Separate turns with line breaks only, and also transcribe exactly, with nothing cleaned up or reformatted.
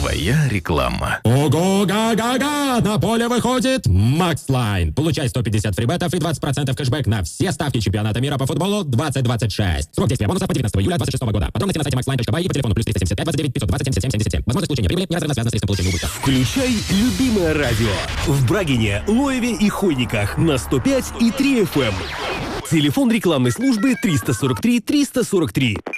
Твоя реклама.
Ого-га-га-га! На поле выходит Макс Лайн. Получай сто пятьдесят фрибетов и двадцать процентов кэшбэк на все ставки чемпионата мира по футболу двадцать двадцать шесть. Срок действия бонуса по девятнадцатого июля двадцать шестого года. Подробности на сайте макслайн точка бай и по телефону плюс триста семьдесят пять двадцать девять пятьсот двадцать семьдесят семь семьдесят семь. Возможность получения прибыли неразрывно связана с риском получения убытка.
Включай любимое радио. В Брагине, Лоеве и Хойниках на сто пять и три эф эм. Телефон рекламной службы триста сорок три триста сорок три.